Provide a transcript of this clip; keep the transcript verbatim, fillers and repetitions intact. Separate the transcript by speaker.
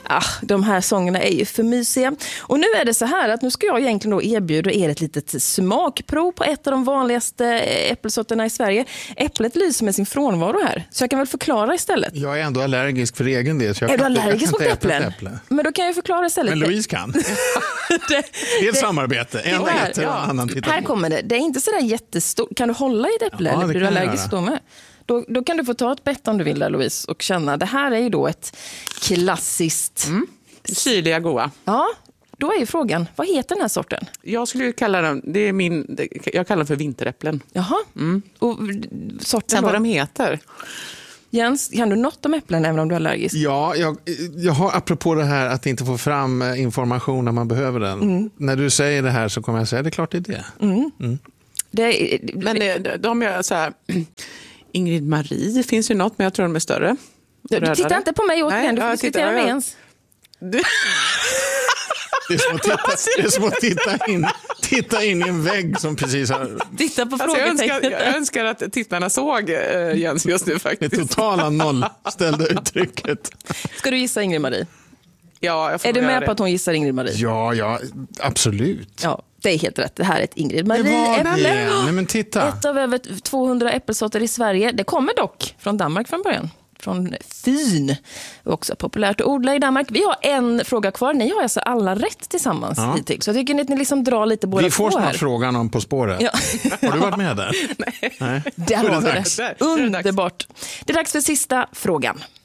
Speaker 1: Ah, de här sångerna är ju för mysiga. Och nu är det så här att nu ska jag egentligen då erbjuda er ett litet smakprov på ett av de vanligaste äppelsorterna i Sverige. Äpplet lyser med sin frånvaro här. Så jag kan väl förklara istället.
Speaker 2: Jag är ändå allergisk för egen del. Så jag
Speaker 1: är du
Speaker 2: kan
Speaker 1: allergisk
Speaker 2: inte,
Speaker 1: mot
Speaker 2: jag kan
Speaker 1: äpplen?
Speaker 2: inte äpple.
Speaker 1: Men då kan jag förklara istället.
Speaker 2: Men Louise kan. det,
Speaker 1: det,
Speaker 2: det är ett samarbete. En
Speaker 1: här,
Speaker 2: äter och
Speaker 1: ja.
Speaker 2: annan tittar
Speaker 1: Här
Speaker 2: på.
Speaker 1: kommer det. Det är inte sådär jättestort. Kan du hålla i ett äpple?
Speaker 2: Ja,
Speaker 1: eller
Speaker 2: det
Speaker 1: blir du
Speaker 2: kan jag
Speaker 1: allergisk
Speaker 2: göra.
Speaker 1: då med? Då, då kan du få ta ett bett om du vill där, Louise, och känna. Det här är ju då ett klassiskt...
Speaker 3: Mm. Syrliga goa.
Speaker 1: Ja, då är ju frågan, vad heter den här sorten?
Speaker 3: Jag skulle kalla den, det är min, det, jag kallar den för vinteräpplen.
Speaker 1: Jaha,
Speaker 3: Mm.
Speaker 1: och sorten
Speaker 3: Sen
Speaker 1: då?
Speaker 3: vad de heter.
Speaker 1: Jens, kan du något om äpplen även om du är allergisk?
Speaker 2: Ja, jag, jag har apropå det här att inte få fram information när man behöver den. Mm. När du säger det här så kommer jag säga, det är klart det är det.
Speaker 1: Mm. Mm. det är,
Speaker 3: Men det, de är så här, Ingrid Marie finns ju något, men jag tror de är större.
Speaker 1: Du, titta inte på mig återigen, du får diskutera med Jens.
Speaker 3: Du...
Speaker 2: Det är som att titta, det är som att titta, in, titta in i en vägg som precis har...
Speaker 1: Titta på
Speaker 3: alltså jag, önskar,
Speaker 1: frågetecknet.
Speaker 3: jag önskar att tittarna såg uh, Jens just nu faktiskt.
Speaker 2: Det totala nollställda uttrycket.
Speaker 1: Ska du gissa Ingrid Marie?
Speaker 3: Ja, jag får
Speaker 1: är du med
Speaker 3: det.
Speaker 1: på att hon gissar Ingrid Marie?
Speaker 2: Ja, ja, absolut.
Speaker 1: Ja, det är helt rätt. Det här är ett Ingrid Marie.
Speaker 2: Det var
Speaker 1: äpple.
Speaker 2: det. Nej, men titta.
Speaker 1: Ett av över tvåhundra äppelsorter i Sverige. Det kommer dock från Danmark från början. Från Fyn. Också populärt att odla i Danmark. Vi har en fråga kvar. Ni har alltså alla rätt tillsammans
Speaker 2: Ja.
Speaker 1: hittills. Så jag tycker att ni liksom drar lite båda
Speaker 2: Vi får
Speaker 1: två här.
Speaker 2: snart frågan om På spåret.
Speaker 1: Ja.
Speaker 2: Har du varit med där?
Speaker 3: Nej.
Speaker 2: Nej.
Speaker 1: Där har vi
Speaker 3: Där,
Speaker 1: det.
Speaker 3: där är det
Speaker 1: Underbart. Det är dags för sista frågan.